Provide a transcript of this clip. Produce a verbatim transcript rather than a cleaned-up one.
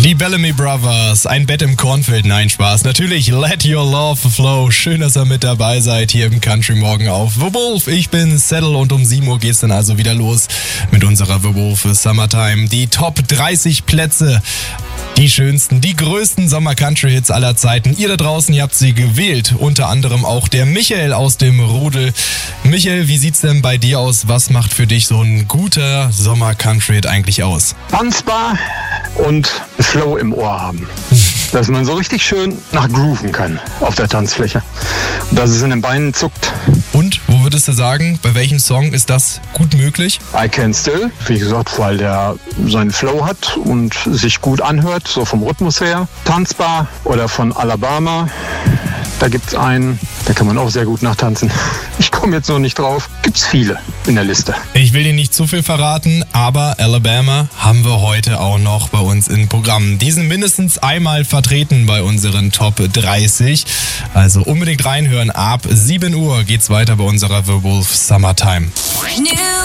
Die Bellamy Brothers, ein Bett im Kornfeld, nein, Spaß. Natürlich, Let Your Love Flow. Schön, dass ihr mit dabei seid hier im Country Morgen auf The Wolf. Ich bin Saddle und um sieben Uhr geht's dann also wieder los mit unserer The Wolf Summertime. Die Top dreißig Plätze, die schönsten, die größten Sommer-Country-Hits aller Zeiten. Ihr da draußen, ihr habt sie gewählt. Unter anderem auch der Michael aus dem Rudel. Michael, wie sieht's denn bei dir aus? Was macht für dich so ein guter Sommer-Country-Hit eigentlich aus? Tanzbar und Flow im Ohr haben. Dass man so richtig schön nach grooven kann auf der Tanzfläche. Und dass es in den Beinen zuckt. Und, wo würdest du sagen, bei welchem Song ist das gut möglich? I Can Still, wie gesagt, weil der seinen Flow hat und sich gut anhört, so vom Rhythmus her. Tanzbar oder von Alabama. Da gibt's einen, da kann man auch sehr gut nachtanzen. Ich komme jetzt noch nicht drauf. Gibt's viele in der Liste. Ich will dir nicht zu viel verraten, aber Alabama haben wir heute auch noch bei uns im Programm. Die sind mindestens einmal vertreten bei unseren Top dreißig. Also unbedingt reinhören. Ab sieben Uhr geht's weiter bei unserer The Wolf Summertime.